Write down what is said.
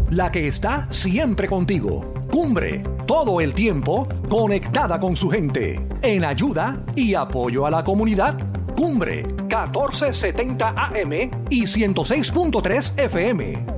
la que está siempre contigo. Cumbre, todo el tiempo conectada con su gente, en ayuda y apoyo a la comunidad. Cumbre, 1470 AM y 106.3 FM.